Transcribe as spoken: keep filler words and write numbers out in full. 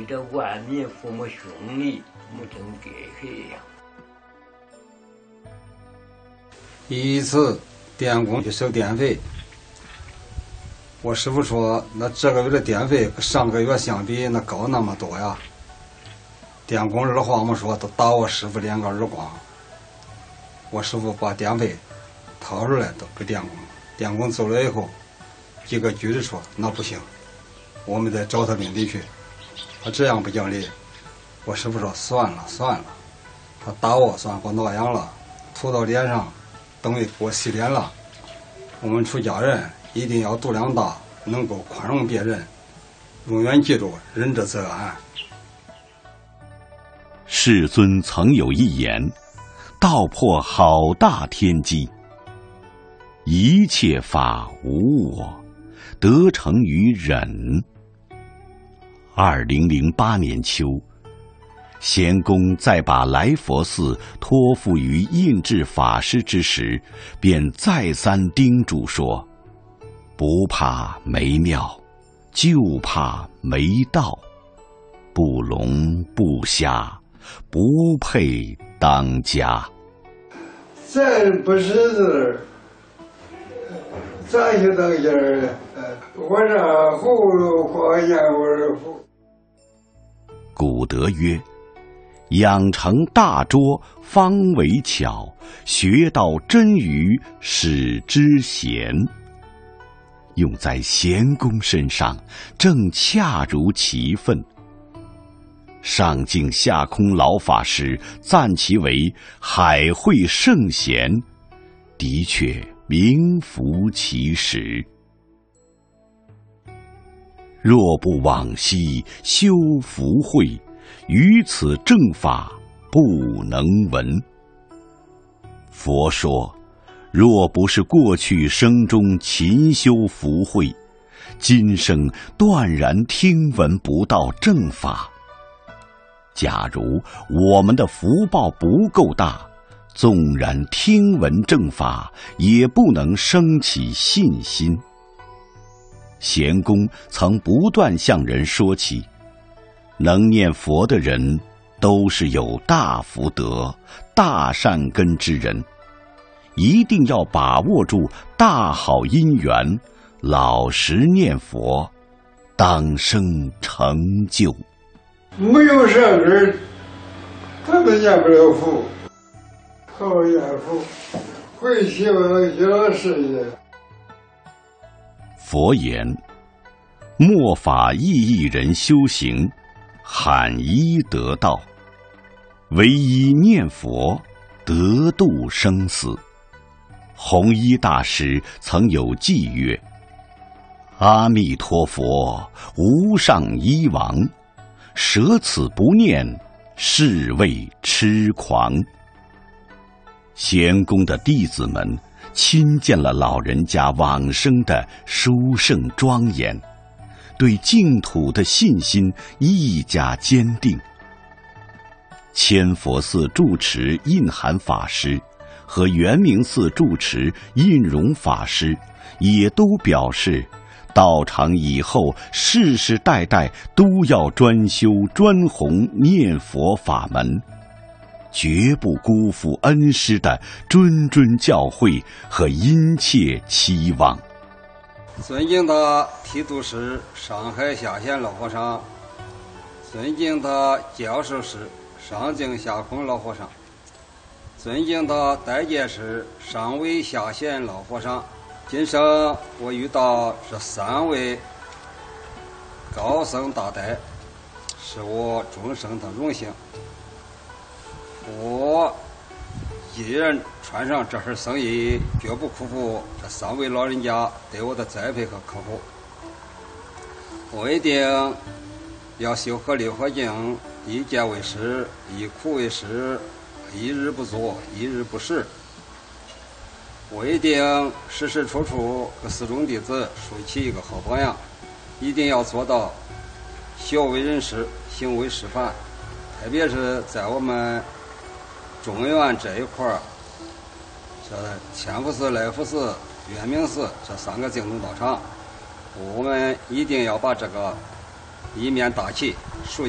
这万民父母兄弟，我真给黑呀。 一次电工去收电费，我师傅说，那这个月的电费跟上个月相比，那高那么多呀。电工二话没说，都打我师傅两个耳光。我师傅把电费掏出来都给电工，电工走了以后，几个局的说那不行，我们得找他邻居去，他这样不讲理。我师傅说算了算了，他打我算给我挠痒了，吐到脸上，等于给我洗脸了。我们出家人一定要度量大，能够宽容别人，永远记住仁者则安。 世尊曾有一言，道破好大天机，一切法无我，得成于忍。二零零八年秋，贤公在把来佛寺托付于印智法师之时，便再三叮嘱说：不怕没庙，就怕没道，不聋不瞎，不配当家。 咱不识字，咋去当家儿？我让葫芦画烟味糊。 古德曰：养成大拙，方为巧；学到真语，使之贤。用在贤公身上，正恰如其分。上敬下空老法师赞其为海会圣贤，的确名副其实。若不往昔修福慧，于此正法不能闻。佛说，若不是过去生中勤修福慧，今生断然听闻不到正法。假如我们的福报不够大，纵然听闻正法，也不能升起信心。贤公曾不断向人说起，能念佛的人都是有大福德、大善根之人，一定要把握住大好因缘，老实念佛，当生成就。 没有善根，他们念不了佛，好念佛，会希望小事业。 佛言：末法意义人修行，罕一得道，唯一念佛，得度生死。弘一大师曾有偈曰：阿弥陀佛，无上医王，舍此不念，是谓痴狂。贤公的弟子们亲见了老人家往生的殊胜庄严，对净土的信心愈加坚定。千佛寺住持印涵法师和圆明寺住持印容法师也都表示，道场以后世世代代都要专修专弘念佛法门，绝不辜负恩师的谆谆教诲和殷切期望。 尊敬的提督师上海下县老和尚，尊敬的教授师上敬下空老和尚，尊敬的代戒师上位下县老和尚，今生我遇到这三位高僧大德，是我终生的荣幸。我一人穿上这身僧衣，绝不辜负这三位老人家对我的栽培和呵护。我一定要修合六合敬，一戒为师，一苦为师，一日不作，一日不食。我一定时时处处给四众弟子树起一个好榜样，一定要做到学为人师，行为示范。特别是在我们中原这一块儿，这千佛寺、来福寺、圆明寺这三个净土道场，我们一定要把这个一面大旗竖